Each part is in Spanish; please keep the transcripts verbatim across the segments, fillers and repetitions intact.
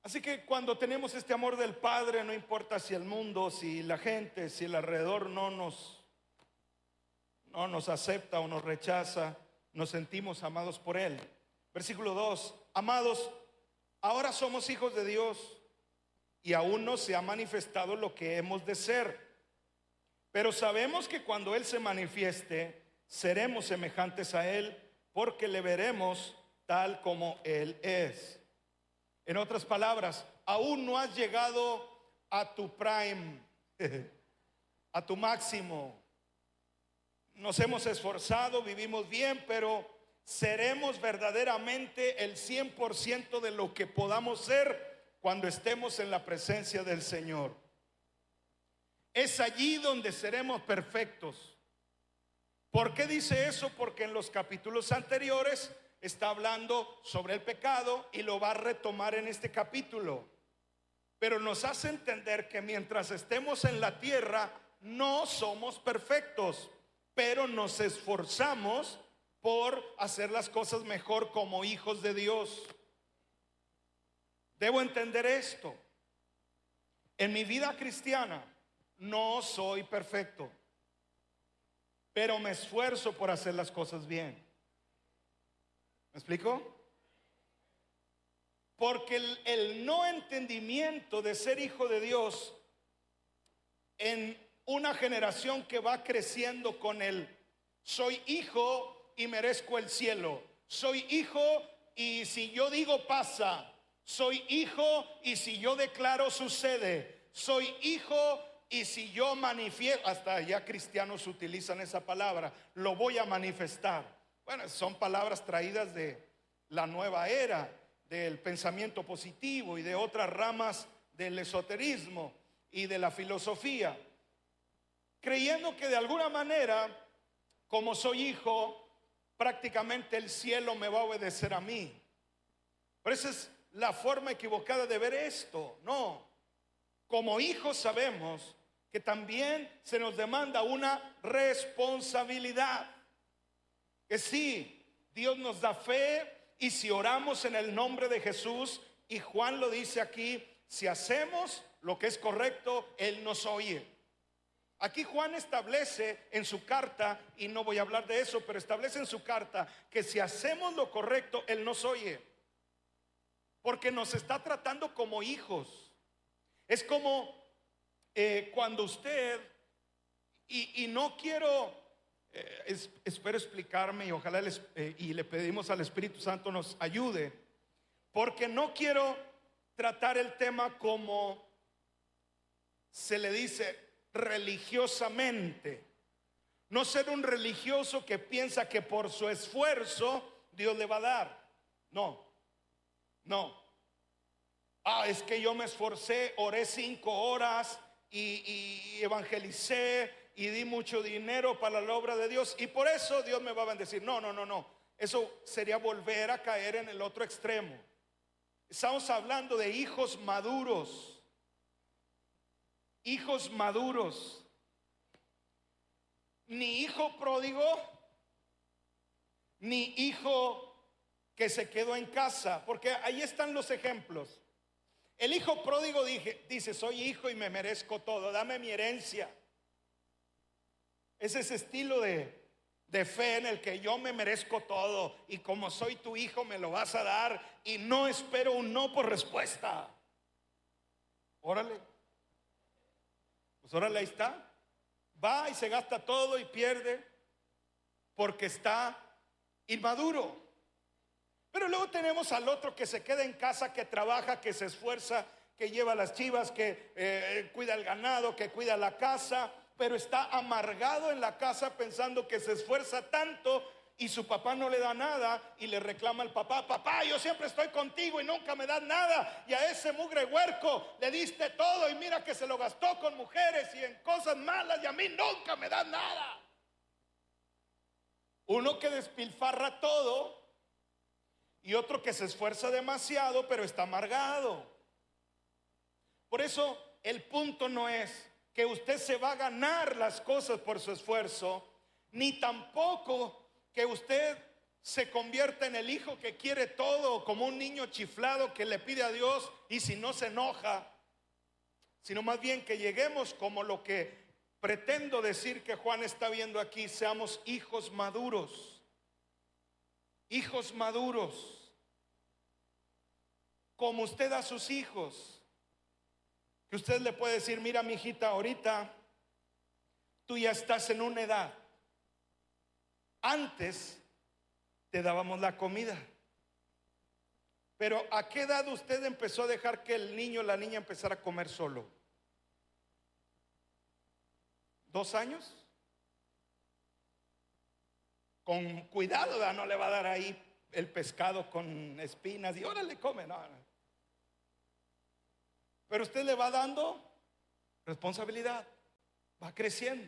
Así que cuando tenemos este amor del Padre, no importa si el mundo, si la gente, si el alrededor no nos, no nos acepta o nos rechaza, nos sentimos amados por Él. Versículo dos: amados, ahora somos hijos de Dios y aún no se ha manifestado lo que hemos de ser. Pero sabemos que cuando Él se manifieste, seremos semejantes a Él, porque le veremos tal como Él es. En otras palabras, aún no has llegado a tu prime, a tu máximo. Nos hemos esforzado, vivimos bien, pero seremos verdaderamente el cien por ciento de lo que podamos ser cuando estemos en la presencia del Señor. Es allí donde seremos perfectos. ¿Por qué dice eso? Porque en los capítulos anteriores está hablando sobre el pecado y lo va a retomar en este capítulo. Pero nos hace entender que mientras estemos en la tierra no somos perfectos, pero nos esforzamos por hacer las cosas mejor como hijos de Dios. Debo entender esto. En mi vida cristiana no soy perfecto, pero me esfuerzo por hacer las cosas bien. ¿Me explico? Porque el, el no entendimiento de ser hijo de Dios en una generación que va creciendo con el soy hijo y merezco el cielo, soy hijo y si yo digo pasa, soy hijo y si yo declaro sucede, soy hijo y si yo manifiesto, hasta ya cristianos utilizan esa palabra, lo voy a manifestar. Bueno, son palabras traídas de la nueva era, del pensamiento positivo y de otras ramas del esoterismo y de la filosofía, creyendo que de alguna manera, como soy hijo, prácticamente el cielo me va a obedecer a mí. Pero esa es la forma equivocada de ver esto. No, como hijos sabemos que también se nos demanda una responsabilidad. Que sí, Dios nos da fe y si oramos en el nombre de Jesús, y Juan lo dice aquí, si hacemos lo que es correcto, Él nos oye. Aquí Juan establece en su carta, y no voy a hablar de eso, pero establece en su carta que si hacemos lo correcto, Él nos oye. Porque nos está tratando como hijos. Es como eh, cuando usted, y, y no quiero... Eh, es, espero explicarme y ojalá les, eh, y le pedimos al Espíritu Santo nos ayude, porque no quiero tratar el tema como se le dice religiosamente. No ser un religioso que piensa que por su esfuerzo Dios le va a dar. No, no. Ah, es que yo me esforcé, oré cinco horas y, y evangelicé y di mucho dinero para la obra de Dios y por eso Dios me va a bendecir. No, no, no, no. Eso sería volver a caer en el otro extremo. Estamos hablando de hijos maduros. Hijos maduros. Ni hijo pródigo, ni hijo que se quedó en casa. Porque ahí están los ejemplos. El hijo pródigo dije, dice, soy hijo y me merezco todo, dame mi herencia. Es ese estilo de, de fe en el que yo me merezco todo y como soy tu hijo me lo vas a dar y no espero un no por respuesta. Órale. Pues órale, ahí está. Va y se gasta todo y pierde porque está inmaduro. Pero luego tenemos al otro que se queda en casa, que trabaja, que se esfuerza, que lleva las chivas, que eh, cuida el ganado, que cuida la casa, pero está amargado en la casa pensando que se esfuerza tanto y su papá no le da nada y le reclama al papá, papá, yo siempre estoy contigo y nunca me das nada y a ese mugre huerco le diste todo y mira que se lo gastó con mujeres y en cosas malas y a mí nunca me das nada. Uno que despilfarra todo y otro que se esfuerza demasiado pero está amargado. Por eso el punto no es que usted se va a ganar las cosas por su esfuerzo, ni tampoco que usted se convierta en el hijo que quiere todo, como un niño chiflado que le pide a Dios y si no se enoja, sino más bien que lleguemos como lo que pretendo decir que Juan está viendo aquí, seamos hijos maduros, hijos maduros, como usted a sus hijos, que usted le puede decir, mira mi hijita, ahorita tú ya estás en una edad, antes te dábamos la comida, pero ¿a qué edad usted empezó a dejar que el niño o la niña empezara a comer solo? ¿Dos años? Con cuidado, ¿verdad? No le va a dar ahí el pescado con espinas y órale, come, no, no. Pero usted le va dando responsabilidad, va creciendo.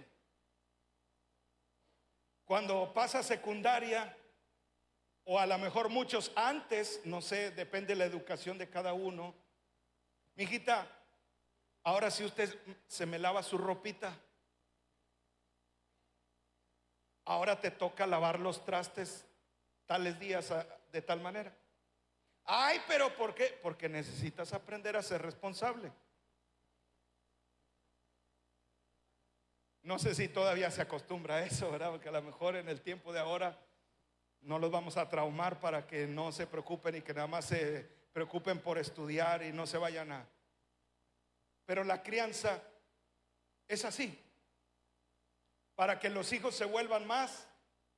Cuando pasa secundaria, o a lo mejor muchos antes, no sé, depende de la educación de cada uno. Mijita, ahora sí usted se me lava su ropita. Ahora te toca lavar los trastes tales días de tal manera. Ay, pero ¿por qué? Porque necesitas aprender a ser responsable. No sé si todavía se acostumbra a eso, ¿verdad? Porque a lo mejor en el tiempo de ahora no los vamos a traumar para que no se preocupen y que nada más se preocupen por estudiar y no se vayan a... Pero la crianza es así, para que los hijos se vuelvan más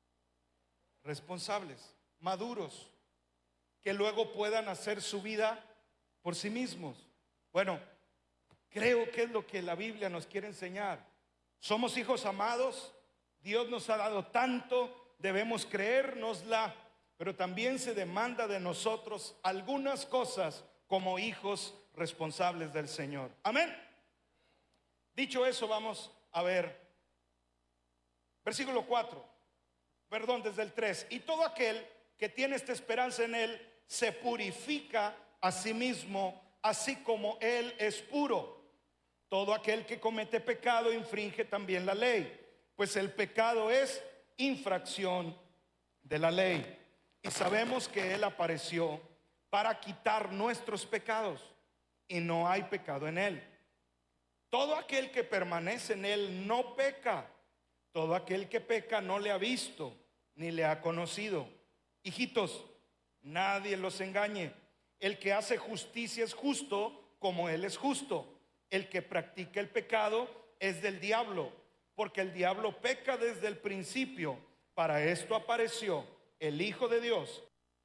responsables, maduros, que luego puedan hacer su vida por sí mismos. Bueno, creo que es lo que la Biblia nos quiere enseñar. Somos hijos amados, Dios nos ha dado tanto, debemos creérnosla, pero también se demanda de nosotros algunas cosas como hijos responsables del Señor. Amén. Dicho eso, vamos a ver versículo cuatro, perdón, desde el tres. Y todo aquel que tiene esta esperanza en Él se purifica a sí mismo, así como Él es puro. Todo aquel que comete pecado infringe también la ley, pues el pecado es infracción de la ley. Y sabemos que Él apareció para quitar nuestros pecados, y no hay pecado en Él. Todo aquel que permanece en Él no peca. Todo aquel que peca no le ha visto ni le ha conocido. Hijitos, nadie los engañe. El que hace justicia es justo como Él es justo. El que practica el pecado es del diablo, porque el diablo peca desde el principio. Para esto apareció el Hijo de Dios.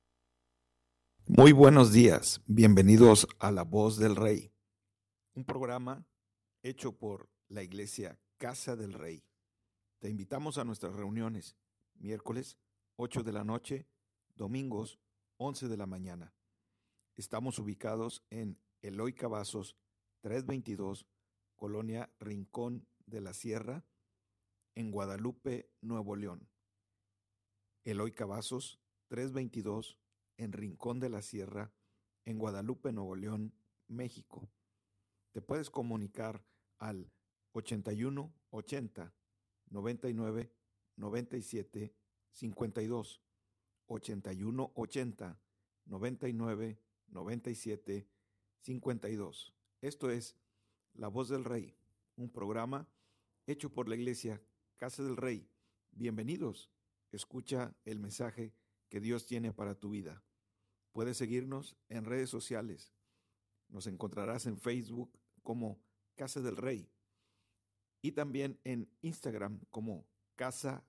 Muy buenos días, bienvenidos a La Voz del Rey, un programa hecho por la Iglesia Casa del Rey. Te invitamos a nuestras reuniones, miércoles ocho de la noche, domingos once de la mañana. Estamos ubicados en Eloy Cavazos trescientos veintidós, Colonia Rincón de la Sierra, en Guadalupe, Nuevo León. Eloy Cavazos trescientos veintidós, en Rincón de la Sierra, en Guadalupe, Nuevo León, México. Te puedes comunicar al ochenta y uno ochenta noventa y nueve noventa y siete cincuenta y dos, ochenta y uno ochenta noventa y nueve noventa y siete cincuenta y dos. Esto es La Voz del Rey, un programa hecho por la Iglesia Casa del Rey. Bienvenidos, escucha el mensaje que Dios tiene para tu vida. Puedes seguirnos en redes sociales. Nos encontrarás en Facebook como Casa del Rey y también en Instagram como Casa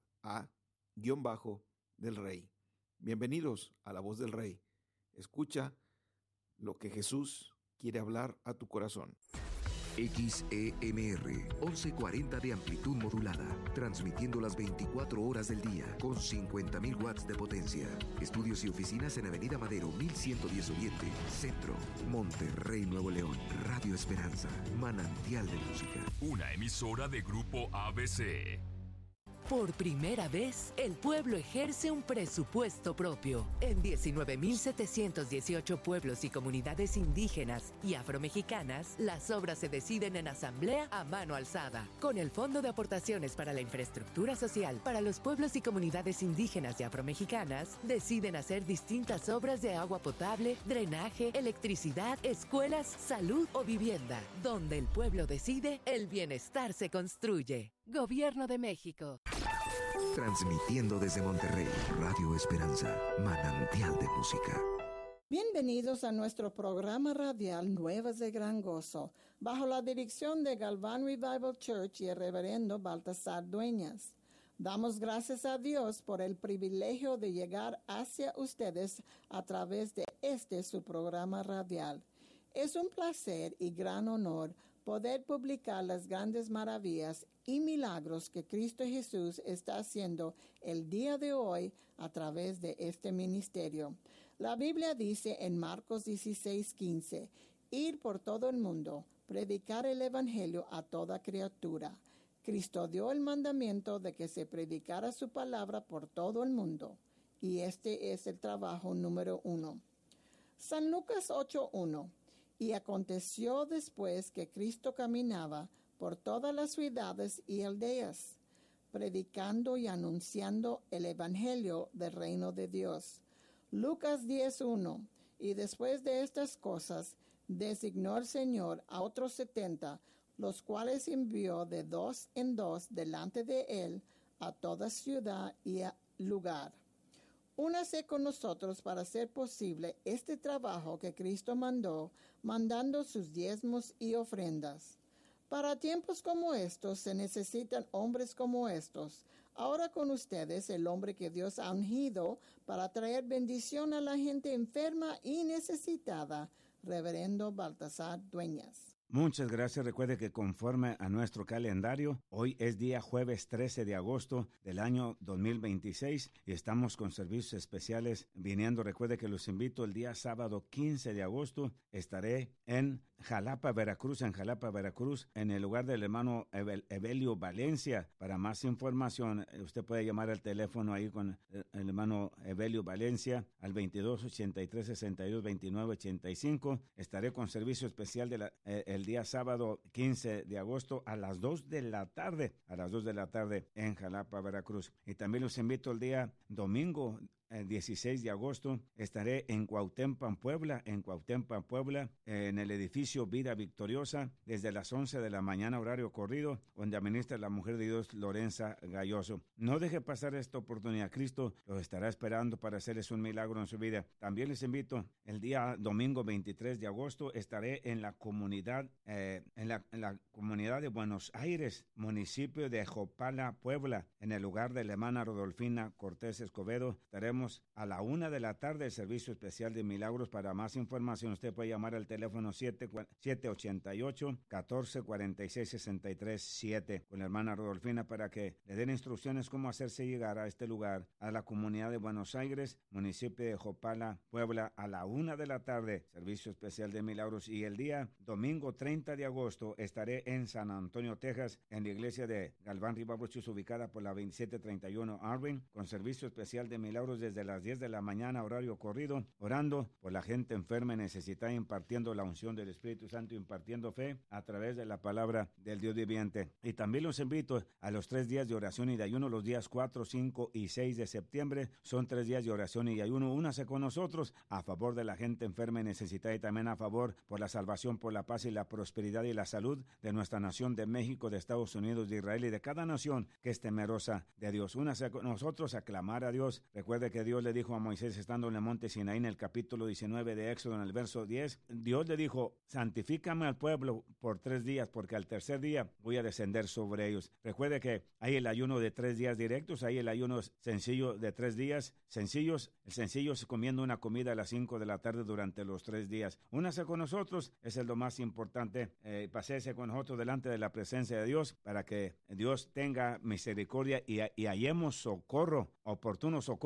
A-del Rey. Bienvenidos a La Voz del Rey. Escucha lo que Jesús quiere hablar a tu corazón. X E M R, once cuarenta de amplitud modulada, transmitiendo las veinticuatro horas del día con cincuenta mil watts de potencia. Estudios y oficinas en Avenida Madero, mil ciento diez Oriente, Centro, Monterrey, Nuevo León. Radio Esperanza, manantial de música. Una emisora de Grupo A B C. Por primera vez, el pueblo ejerce un presupuesto propio. En diecinueve mil setecientos dieciocho pueblos y comunidades indígenas y afromexicanas, las obras se deciden en asamblea a mano alzada. Con el Fondo de Aportaciones para la Infraestructura Social para los pueblos y comunidades indígenas y afromexicanas, deciden hacer distintas obras de agua potable, drenaje, electricidad, escuelas, salud o vivienda. Donde el pueblo decide, el bienestar se construye. Gobierno de México. Transmitiendo desde Monterrey, Radio Esperanza, manantial de música. Bienvenidos a nuestro programa radial Nuevas de Gran Gozo, bajo la dirección de Galván Revival Church y el reverendo Baltasar Dueñas. Damos gracias a Dios por el privilegio de llegar hacia ustedes a través de este su programa radial. Es un placer y gran honor poder publicar las grandes maravillas y milagros que Cristo Jesús está haciendo el día de hoy a través de este ministerio. La Biblia dice en Marcos dieciséis quince, ir por todo el mundo, predicar el evangelio a toda criatura. Cristo dio el mandamiento de que se predicara su palabra por todo el mundo, y este es el trabajo número uno. San Lucas ocho uno. Y aconteció después que Cristo caminaba por todas las ciudades y aldeas, predicando y anunciando el evangelio del reino de Dios. Lucas diez uno. Y después de estas cosas, designó el Señor a otros setenta, los cuales envió de dos en dos delante de él a toda ciudad y a lugar. Únase con nosotros para hacer posible este trabajo que Cristo mandó, mandando sus diezmos y ofrendas. Para tiempos como estos se necesitan hombres como estos. Ahora con ustedes el hombre que Dios ha ungido para traer bendición a la gente enferma y necesitada, reverendo Baltasar Dueñas. Muchas gracias. Recuerde que conforme a nuestro calendario, hoy es día jueves trece de agosto del año dos mil veintiséis y estamos con servicios especiales viniendo. Recuerde que los invito el día sábado quince de agosto. Estaré en Jalapa, Veracruz, en Jalapa, Veracruz, en el lugar del hermano Evelio Valencia. Para más información, usted puede llamar al teléfono ahí con el hermano Evelio Valencia al veintidós ochenta y tres sesenta y dos veintinueve ochenta y cinco. Estaré con servicio especial de la, eh, el día sábado quince de agosto a las dos de la tarde, a las dos de la tarde en Jalapa, Veracruz. Y también los invito el día domingo el dieciséis de agosto, estaré en Cuauhtémoc, Puebla, en Cuauhtémoc, Puebla, en el edificio Vida Victoriosa, desde las once de la mañana, horario corrido, donde administra la mujer de Dios, Lorenza Galloso. No deje pasar esta oportunidad. Cristo los estará esperando para hacerles un milagro en su vida. También les invito, el día domingo veintitrés de agosto, estaré en la comunidad, eh, en la, en la comunidad de Buenos Aires, municipio de Jopala, Puebla, en el lugar de la hermana Rodolfina Cortés Escobedo. Estaremos a la una de la tarde el servicio especial de milagros. Para más información usted puede llamar al teléfono siete ocho ocho, uno cuatro cuatro seis, seis tres siete con la hermana Rodolfina para que le den instrucciones cómo hacerse llegar a este lugar, a la comunidad de Buenos Aires, municipio de Jopala, Puebla, a la una de la tarde, servicio especial de milagros. Y el día domingo treinta de agosto estaré en San Antonio, Texas, en la iglesia de Galván Revival Church, ubicada por la veintisiete treinta y uno Arvin, con servicio especial de milagros desde las diez de la mañana, horario corrido, orando por la gente enferma y necesitada, impartiendo la unción del Espíritu Santo, impartiendo fe a través de la palabra del Dios viviente. Y también los invito a los tres días de oración y de ayuno, los días cuatro, cinco y seis de septiembre. Son tres días de oración y de ayuno. Únase con nosotros a favor de la gente enferma y necesitada, y también a favor por la salvación, por la paz y la prosperidad y la salud de nuestra nación, de México, de Estados Unidos, de Israel y de cada nación que es temerosa de Dios. Únase con nosotros a clamar a Dios. Recuerde que Dios le dijo a Moisés estando en el monte Sinaí, en el capítulo diecinueve de Éxodo, en el verso diez, Dios le dijo: santifícame al pueblo por tres días, porque al tercer día voy a descender sobre ellos. Recuerde que hay el ayuno de tres días directos, hay el ayuno sencillo de tres días sencillos. El sencillo es comiendo una comida a las cinco de la tarde durante los tres días. Únase con nosotros, es lo más importante. Eh, pasése con nosotros delante de la presencia de Dios para que Dios tenga misericordia y, y hallemos socorro, oportuno socorro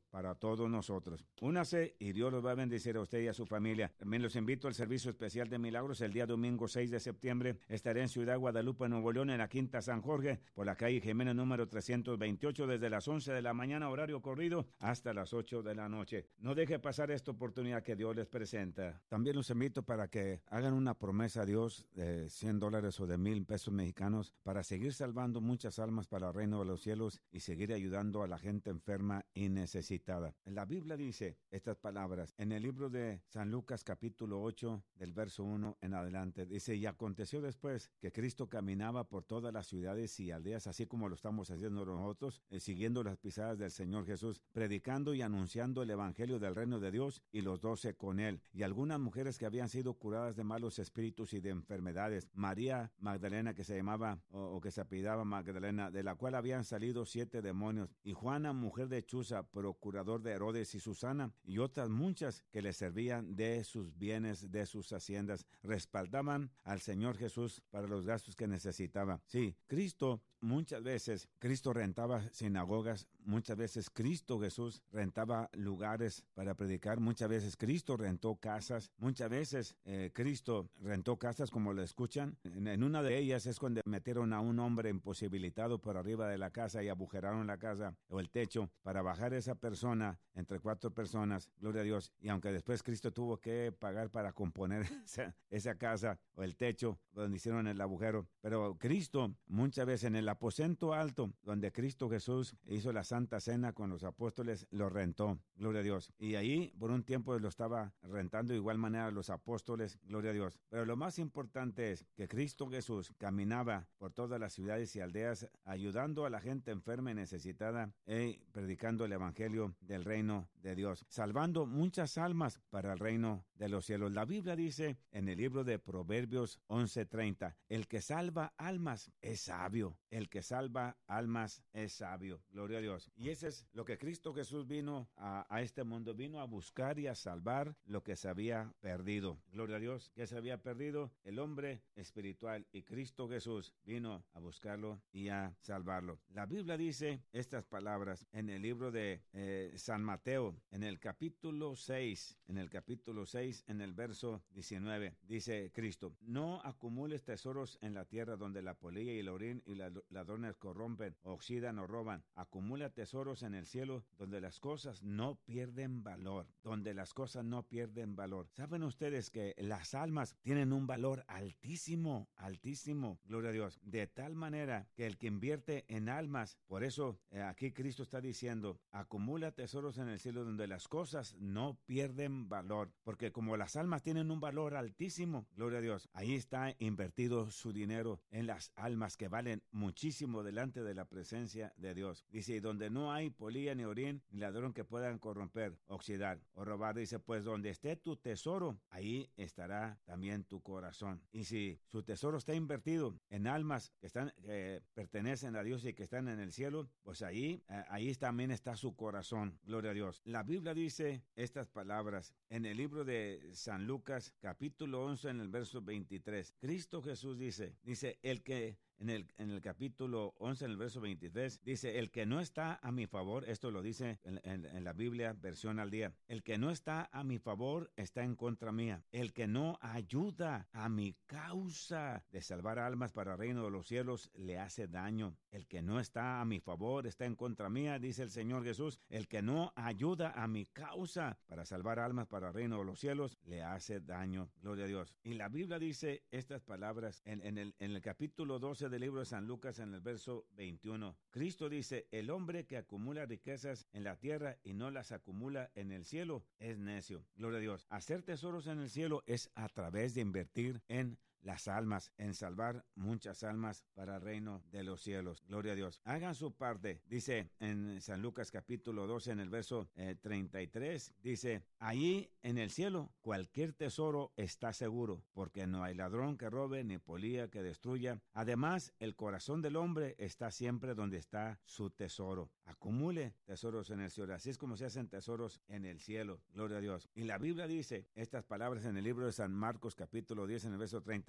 para todos nosotros. Únase y Dios los va a bendecir a usted y a su familia. También los invito al servicio especial de milagros el día domingo seis de septiembre. Estaré en Ciudad Guadalupe, Nuevo León, en la Quinta San Jorge, por la calle Jiménez número trescientos veintiocho, desde las once de la mañana, horario corrido, hasta las ocho de la noche. No deje pasar esta oportunidad que Dios les presenta. También los invito para que hagan una promesa a Dios de cien dólares o de mil pesos mexicanos para seguir salvando muchas almas para el reino de los cielos y seguir ayudando a la gente enferma y necesitada. La Biblia dice estas palabras en el libro de San Lucas capítulo ocho del verso uno en adelante. Dice: y aconteció después que Cristo caminaba por todas las ciudades y aldeas, así como lo estamos haciendo nosotros, eh, siguiendo las pisadas del Señor Jesús, predicando y anunciando el evangelio del reino de Dios, y los doce con él, y algunas mujeres que habían sido curadas de malos espíritus y de enfermedades. María Magdalena, que se llamaba o, o que se apellidaba Magdalena, de la cual habían salido siete demonios, y Juana, mujer de Chuza, procurador de Herodes, y Susana, y otras muchas que le servían de sus bienes, de sus haciendas, respaldaban al Señor Jesús para los gastos que necesitaba. Sí, Cristo, muchas veces, Cristo rentaba sinagogas, muchas veces Cristo Jesús rentaba lugares para predicar, muchas veces Cristo rentó casas, muchas veces eh, Cristo rentó casas, como lo escuchan. En, en una de ellas es cuando metieron a un hombre imposibilitado por arriba de la casa y agujeraron la casa o el techo para bajar esa persona entre cuatro personas, gloria a Dios. Y aunque después Cristo tuvo que pagar para componer esa, esa casa o el techo donde hicieron el agujero, pero Cristo muchas veces en el aposento alto donde Cristo Jesús hizo la Santa Cena con los apóstoles, lo rentó, gloria a Dios. Y ahí por un tiempo lo estaba rentando de igual manera los apóstoles, gloria a Dios. Pero lo más importante es que Cristo Jesús caminaba por todas las ciudades y aldeas ayudando a la gente enferma y necesitada y predicando el evangelio del reino de Dios, salvando muchas almas para el reino de los cielos. La Biblia dice en el libro de Proverbios once treinta: el que salva almas es sabio, el que salva almas es sabio, gloria a Dios. Y eso es lo que Cristo Jesús vino a, a este mundo, vino a buscar y a salvar lo que se había perdido, gloria a Dios. ¿Qué se había perdido? El hombre espiritual, y Cristo Jesús vino a buscarlo y a salvarlo. La Biblia dice estas palabras en el libro de eh, San Mateo, en el capítulo seis, en el capítulo seis, en el verso diecinueve, dice Cristo: no acumules tesoros en la tierra donde la polilla y el orín y las ladrones corrompen, oxidan o roban. Acumula tesoros en el cielo donde las cosas no pierden valor, donde las cosas no pierden valor. ¿Saben ustedes que las almas tienen un valor altísimo, altísimo, gloria a Dios? De tal manera que el que invierte en almas, por eso eh, aquí Cristo está diciendo: acumula tesoros en el cielo donde las cosas no pierden valor, porque como las almas tienen un valor altísimo, gloria a Dios, ahí está invertido su dinero en las almas que valen muchísimo delante de la presencia de Dios. Dice: y donde no hay polilla ni orín ni ladrón que puedan corromper, oxidar o robar, dice, pues donde esté tu tesoro, ahí estará también tu corazón. Y si su tesoro está invertido en almas que están eh, pertenecen a Dios y que están en el cielo, pues ahí, eh, ahí también está su corazón, gloria a Dios. La Biblia dice estas palabras en el libro de San Lucas capítulo once en el verso veintitrés. Cristo Jesús dice, dice, el que En el, en el capítulo once, en el verso veintitrés, dice: el que no está a mi favor, esto lo dice en, en, en la Biblia, versión al día, el que no está a mi favor está en contra mía. El que no ayuda a mi causa de salvar almas para el reino de los cielos le hace daño. El que no está a mi favor está en contra mía, dice el Señor Jesús. El que no ayuda a mi causa para salvar almas para el reino de los cielos le hace daño. Gloria a Dios. Y la Biblia dice estas palabras en, en, el, en el capítulo doce del libro de San Lucas, en el verso veintiuno. Cristo dice: el hombre que acumula riquezas en la tierra y no las acumula en el cielo es necio. Gloria a Dios. Hacer tesoros en el cielo es a través de invertir en las almas, en salvar muchas almas para el reino de los cielos. Gloria a Dios. Hagan su parte. Dice en San Lucas capítulo doce, en el verso eh, treinta y tres, dice: allí en el cielo cualquier tesoro está seguro, porque no hay ladrón que robe ni polilla que destruya. Además, el corazón del hombre está siempre donde está su tesoro. Acumule tesoros en el cielo. Así es como se hacen tesoros en el cielo. Gloria a Dios. Y la Biblia dice estas palabras en el libro de San Marcos capítulo diez, en el verso treinta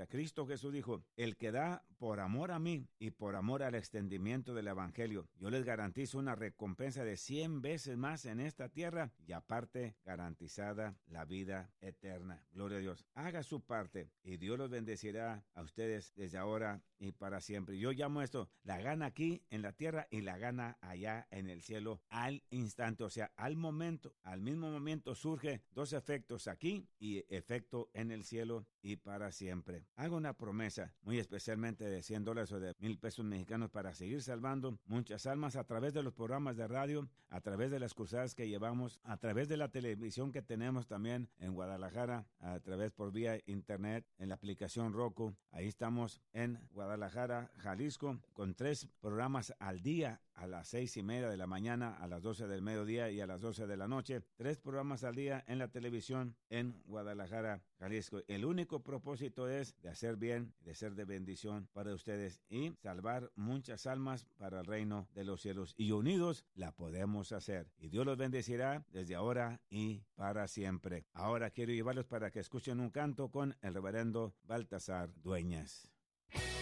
cuenta. Cristo Jesús dijo, el que da por amor a mí y por amor al extendimiento del evangelio, yo les garantizo una recompensa de cien veces más en esta tierra y aparte garantizada la vida eterna. Gloria a Dios. Haga su parte y Dios los bendecirá a ustedes desde ahora y para siempre. Yo llamo esto la gana aquí en la tierra y la gana allá en el cielo al instante, o sea, al momento, al mismo momento surge dos efectos aquí y efecto en el cielo y para siempre. Hago una promesa, muy especialmente de cien dólares o de mil pesos mexicanos para seguir salvando muchas almas a través de los programas de radio, a través de las cruzadas que llevamos, a través de la televisión que tenemos también en Guadalajara, a través por vía internet, en la aplicación Roku. Ahí estamos en Guadalajara, Jalisco, con tres programas al día a las seis y media de la mañana, a las doce del mediodía y a las doce de la noche. Tres programas al día en la televisión en Guadalajara, Jalisco. El único propósito es de hacer bien, de ser de bendición para ustedes y salvar muchas almas para el reino de los cielos. Y unidos la podemos hacer. Y Dios los bendecirá desde ahora y para siempre. Ahora quiero llevarlos para que escuchen un canto con el reverendo Baltasar Dueñas.